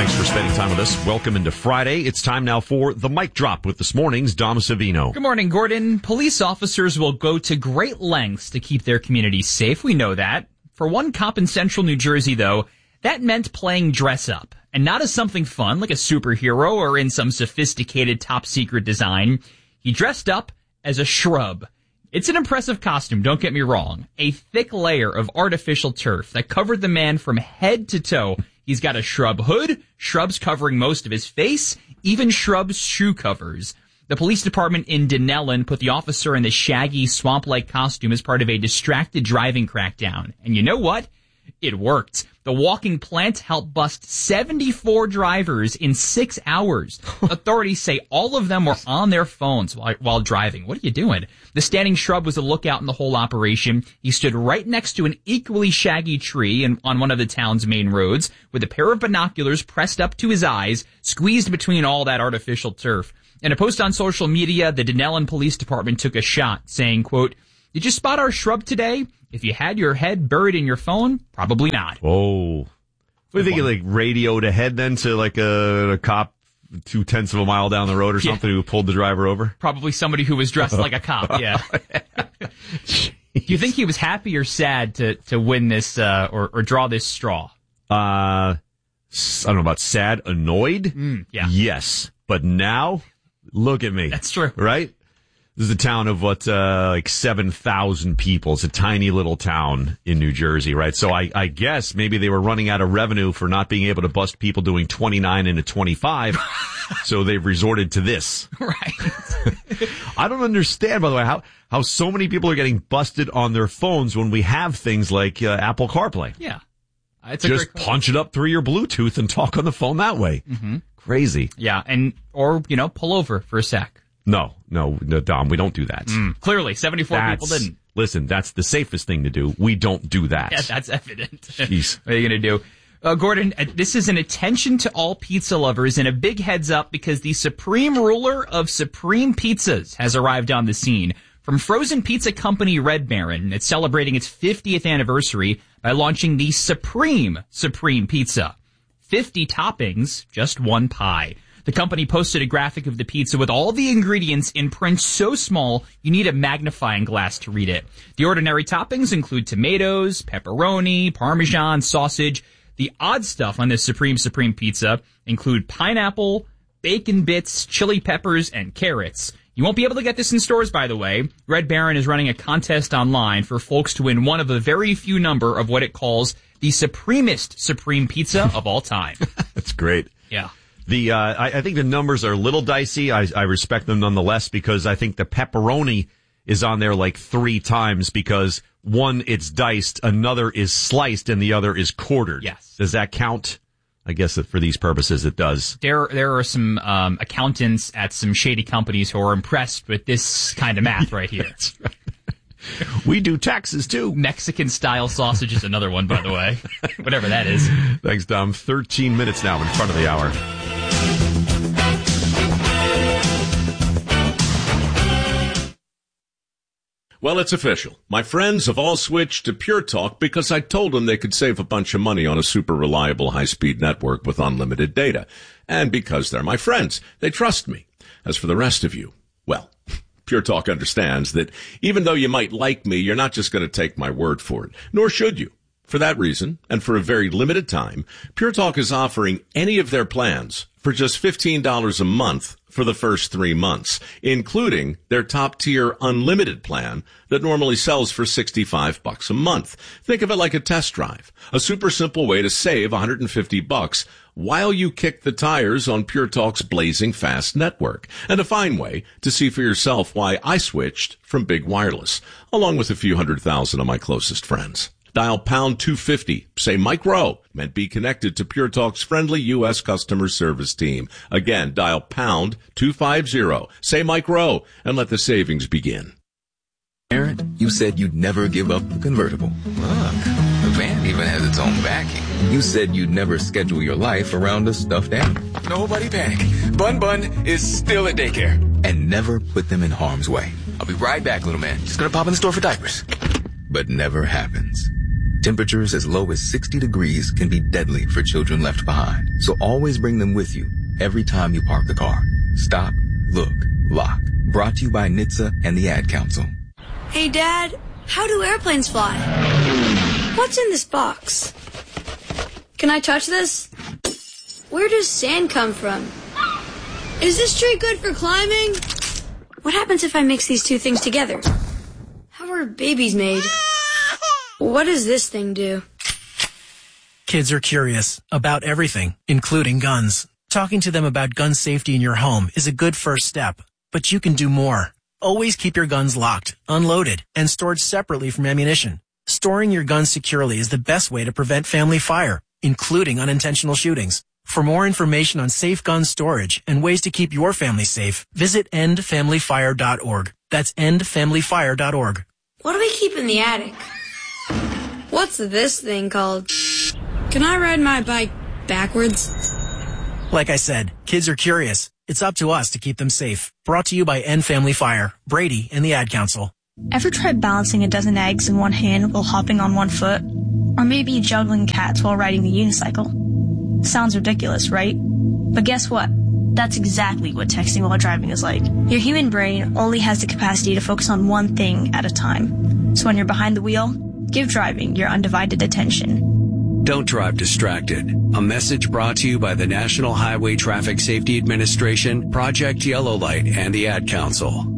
Thanks for spending time with us. Welcome into Friday. It's time now for the Mic Drop with this morning's Dom Savino. Good morning, Gordon. Police officers will go to great lengths to keep their communities safe. We know that. For one cop in central New Jersey, though, that meant playing dress up. And not as something fun, like a superhero or in some sophisticated top-secret design. He dressed up as a shrub. It's an impressive costume, don't get me wrong. A thick layer of artificial turf that covered the man from head to toe. He's got a shrub hood, shrubs covering most of his face, even shrubs shoe covers. The police department in Dunellen put the officer in the shaggy, swamp-like costume as part of a distracted driving crackdown. And you know what? It worked. The walking plant helped bust 74 drivers in 6 hours. Authorities say all of them were on their phones while driving. What are you doing? The standing shrub was a lookout in the whole operation. He stood right next to an equally shaggy tree on one of the town's main roads with a pair of binoculars pressed up to his eyes, squeezed between all that artificial turf. In a post on social media, the Dunellen Police Department took a shot, saying, quote, "Did you spot our shrub today? If you had your head buried in your phone, probably not." Oh. What do you think? Like radioed ahead then to like a cop 0.2 of a mile down the road or something who pulled the driver over? Probably somebody who was dressed like a cop, yeah. Do you think he was happy or sad to win this or draw this straw? I don't know about sad, annoyed? Yeah. Yes. But now, look at me. That's true. Right? This is a town of like 7,000 people. It's a tiny little town in New Jersey, right? So I guess maybe they were running out of revenue for not being able to bust people doing 29 into 25. So they've resorted to this. Right. I don't understand, by the way, how so many people are getting busted on their phones when we have things like Apple CarPlay. Yeah. Just punch it up through your Bluetooth and talk on the phone that way. Mm-hmm. Crazy. Yeah. Or pull over for a sec. No, Dom, we don't do that. Clearly, 74 people didn't. Listen, that's the safest thing to do. We don't do that. Yeah, that's evident. Jeez. What are you going to do? Gordon, this is an attention to all pizza lovers and a big heads up because the supreme ruler of supreme pizzas has arrived on the scene. From frozen pizza company Red Baron, it's celebrating its 50th anniversary by launching the Supreme Pizza. 50 toppings, just one pie. The company posted a graphic of the pizza with all the ingredients in print so small you need a magnifying glass to read it. The ordinary toppings include tomatoes, pepperoni, Parmesan, sausage. The odd stuff on this Supreme Pizza include pineapple, bacon bits, chili peppers, and carrots. You won't be able to get this in stores, by the way. Red Baron is running a contest online for folks to win one of a very few number of what it calls the supremest Supreme Pizza of all time. That's great. Yeah. I think the numbers are a little dicey. I respect them nonetheless because I think the pepperoni is on there like 3 times because one, it's diced, another is sliced, and the other is quartered. Yes. Does that count? I guess that for these purposes it does. There are some accountants at some shady companies who are impressed with this kind of math right here. That's right. We do taxes, too. Mexican-style sausage is another one, by the way. Whatever that is. Thanks, Dom. 13 minutes now in front of the hour. Well, it's official. My friends have all switched to Pure Talk because I told them they could save a bunch of money on a super reliable high-speed network with unlimited data. And because they're my friends, they trust me. As for the rest of you, well, Pure Talk understands that even though you might like me, you're not just going to take my word for it, nor should you. For that reason, and for a very limited time, Pure Talk is offering any of their plans for just $15 a month for the first 3 months, including their top-tier unlimited plan that normally sells for $65 a month. Think of it like a test drive, a super simple way to save $150 while you kick the tires on Pure Talk's blazing fast network, and a fine way to see for yourself why I switched from Big Wireless, along with a few 100,000 of my closest friends. Dial pound 250, say Mike Rowe, and be connected to Pure Talk's friendly U.S. customer service team. Again, dial pound 250, say Mike Rowe, and let the savings begin. Aaron, you said you'd never give up the convertible. Look, the van even has its own backing. You said you'd never schedule your life around a stuffed animal. Nobody panic. Bun Bun is still at daycare. And never put them in harm's way. I'll be right back, little man. Just gonna pop in the store for diapers. But never happens. Temperatures as low as 60 degrees can be deadly for children left behind. So always bring them with you every time you park the car. Stop, look, lock. Brought to you by NHTSA and the Ad Council. Hey, Dad, how do airplanes fly? What's in this box? Can I touch this? Where does sand come from? Is this tree good for climbing? What happens if I mix these two things together? How are babies made? What does this thing do? Kids are curious about everything, including guns. Talking to them about gun safety in your home is a good first step, but you can do more. Always keep your guns locked, unloaded, and stored separately from ammunition. Storing your guns securely is the best way to prevent family fire, including unintentional shootings. For more information on safe gun storage and ways to keep your family safe, visit endfamilyfire.org. That's endfamilyfire.org. What do we keep in the attic? What's this thing called? Can I ride my bike backwards? Like I said, kids are curious. It's up to us to keep them safe. Brought to you by End Family Fire, Brady, and the Ad Council. Ever tried balancing a dozen eggs in one hand while hopping on one foot? Or maybe juggling cats while riding the unicycle? Sounds ridiculous, right? But guess what? That's exactly what texting while driving is like. Your human brain only has the capacity to focus on one thing at a time. So when you're behind the wheel, give driving your undivided attention. Don't drive distracted. A message brought to you by the National Highway Traffic Safety Administration, Project Yellow Light, and the Ad Council.